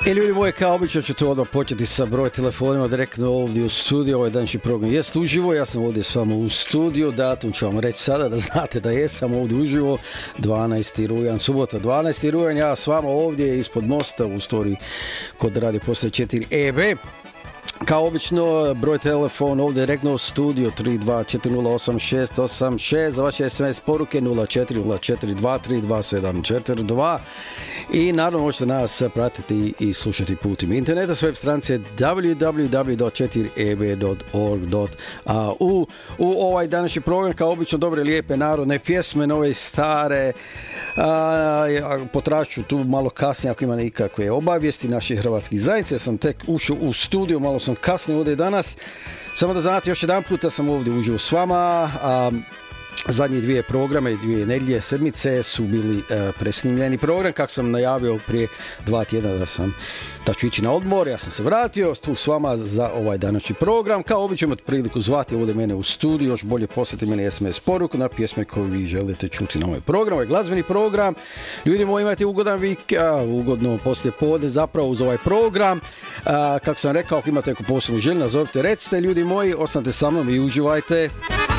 I ljudi moji, kao obično ću to odmah početi sa broj telefonima direktno ovdje u studiju. Ovaj današnji program jest uživo, ja sam ovdje s vama u studiju, datum ću vam reći sada da znate da jesam ovdje uživo, 12. rujan, subota 12. rujan, ja s vama ovdje ispod mosta u storiji kod Radio Postaje 4 EB. Kao obično, broj telefon ovdje direktno u studiju 32408686, za vaše SMS poruke 0404232742 i naravno možete nas pratiti i slušati putem interneta s web stranice www.4eb.org.au. U ovaj današnji program kao obično dobre lijepe narodne pjesme, nove i stare, potražit tu malo kasnije ako ima nikakve obavijesti naših hrvatskih zajednica. Ja sam tek ušao u studiju, malo sam kasnije ovdje danas. Samo da znate još jedan puta sam ovdje uživo s vama. Zadnje dvije programe, dvije nedjelje, sedmice su bili presnimljeni program. Kako sam najavio prije 2 tjedna da ću ići na odmor, ja sam se vratio tu s vama za ovaj današnji program. Kao obično imate priliku zvati ovdje mene u studiju, još bolje poslati meni SMS poruku na pjesme koju vi želite čuti na ovaj program, ovaj glazbeni program. Ljudi moji, imate ugodan ugodno poslije podne zapravo uz ovaj program. Kako sam rekao, ako imate neku posebnu želju, nazovite, recite, ljudi moji, ostanite sa mnom i uživajte.